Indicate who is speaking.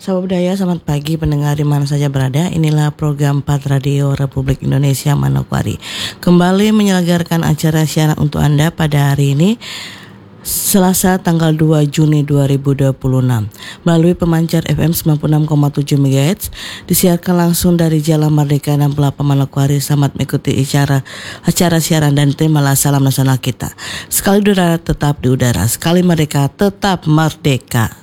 Speaker 1: Sahabat budaya, selamat pagi pendengar di mana saja berada. Inilah program 4 Radio Republik Indonesia Manokwari. Kembali menyelenggarakan acara siaran untuk Anda pada hari ini, Selasa tanggal 2 Juni 2026 melalui pemancar FM 96,7 MHz, disiarkan langsung dari Jalan Merdeka 68 Manokwari. Selamat mengikuti acara siaran dan terimalah salam nasional kita. Sekali udara tetap di udara, sekali merdeka tetap merdeka.